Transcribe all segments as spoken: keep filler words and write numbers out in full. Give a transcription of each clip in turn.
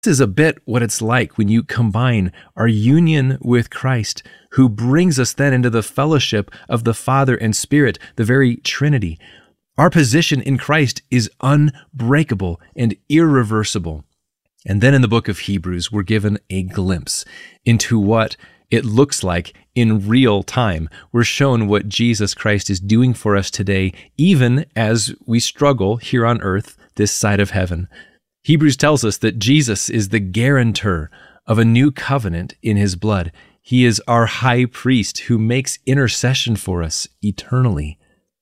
This is a bit what it's like when you combine our union with Christ, who brings us then into the fellowship of the Father and Spirit, the very Trinity. Our position in Christ is unbreakable and irreversible. And then in the book of Hebrews, we're given a glimpse into what it looks like in real time. We're shown what Jesus Christ is doing for us today, even as we struggle here on earth, this side of heaven. Hebrews tells us that Jesus is the guarantor of a new covenant in his blood. He is our high priest who makes intercession for us eternally.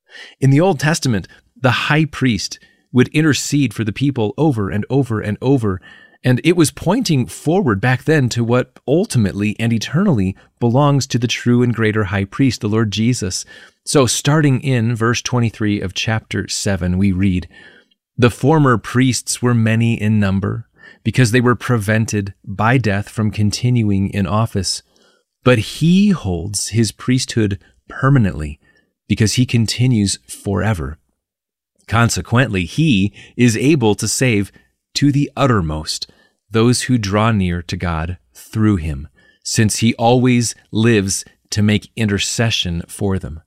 In the Old Testament, the high priest would intercede for the people over and over and over, and it was pointing forward back then to what ultimately and eternally belongs to the true and greater high priest, the Lord Jesus. So starting in verse twenty-three of chapter seven, we read, "The former priests were many in number, because they were prevented by death from continuing in office. But he holds his priesthood permanently, because he continues forever. Consequently, he is able to save to the uttermost those who draw near to God through him, since he always lives to make intercession for them."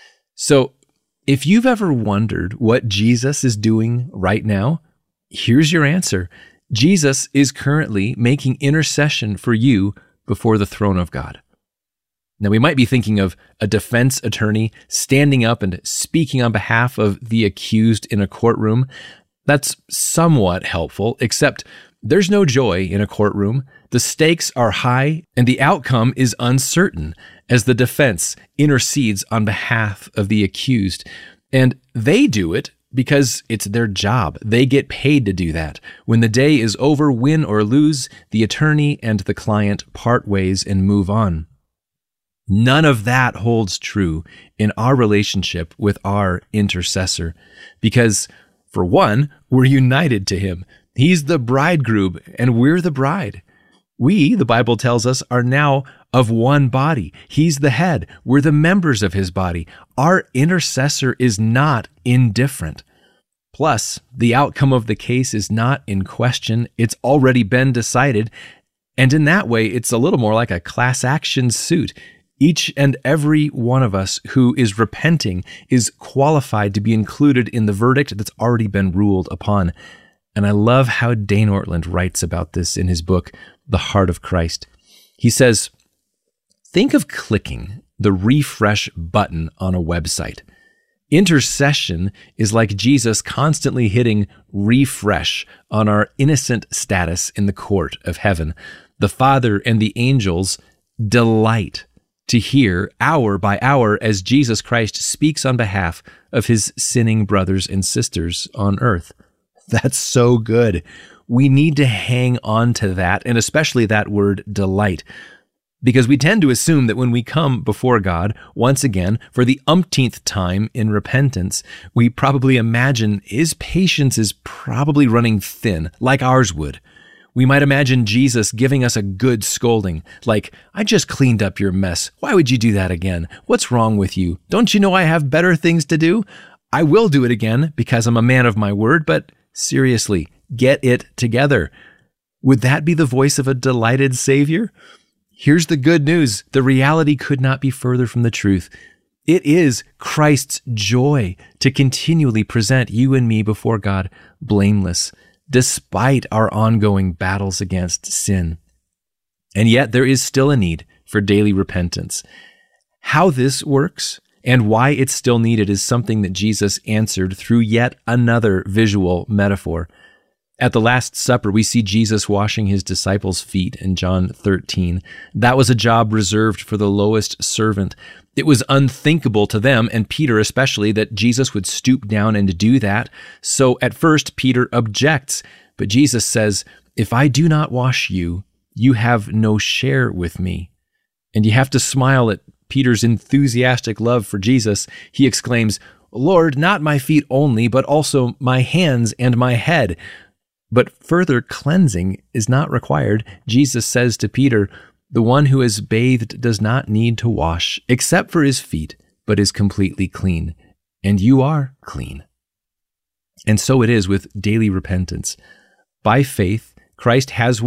So, if you've ever wondered what Jesus is doing right now, here's your answer. Jesus is currently making intercession for you before the throne of God. Now, we might be thinking of a defense attorney standing up and speaking on behalf of the accused in a courtroom. That's somewhat helpful, except there's no joy in a courtroom. The stakes are high, and the outcome is uncertain as the defense intercedes on behalf of the accused. And they do it because it's their job. They get paid to do that. When the day is over, win or lose, the attorney and the client part ways and move on. None of that holds true in our relationship with our intercessor, because, for one, we're united to him. He's the bridegroom, and we're the bride. We, the Bible tells us, are now of one body. He's the head. We're the members of his body. Our intercessor is not indifferent. Plus, the outcome of the case is not in question. It's already been decided. And in that way, it's a little more like a class action suit. Each and every one of us who is repenting is qualified to be included in the verdict that's already been ruled upon. And I love how Dane Ortland writes about this in his book, The Heart of Christ. He says, think of clicking the refresh button on a website. Intercession is like Jesus constantly hitting refresh on our innocent status in the court of heaven. The Father and the angels delight to hear hour by hour as Jesus Christ speaks on behalf of his sinning brothers and sisters on earth. That's so good. We need to hang on to that, and especially that word delight, because we tend to assume that when we come before God, once again, for the umpteenth time in repentance, we probably imagine his patience is probably running thin, like ours would. We might imagine Jesus giving us a good scolding, like, "I just cleaned up your mess. Why would you do that again? What's wrong with you? Don't you know I have better things to do? I will do it again because I'm a man of my word, but seriously, get it together." Would that be the voice of a delighted Savior? Here's the good news. The reality could not be further from the truth. It is Christ's joy to continually present you and me before God blameless, despite our ongoing battles against sin. And yet there is still a need for daily repentance. How this works and why it's still needed is something that Jesus answered through yet another visual metaphor. At the Last Supper, we see Jesus washing his disciples' feet in John thirteen. That was a job reserved for the lowest servant. It was unthinkable to them, and Peter especially, that Jesus would stoop down and do that. So at first, Peter objects, but Jesus says, "If I do not wash you, you have no share with me." And you have to smile at Peter's enthusiastic love for Jesus. He exclaims, "Lord, not my feet only, but also my hands and my head." But further cleansing is not required. Jesus says to Peter, "The one who is bathed does not need to wash, except for his feet, but is completely clean. And you are clean." And so it is with daily repentance. By faith, Christ has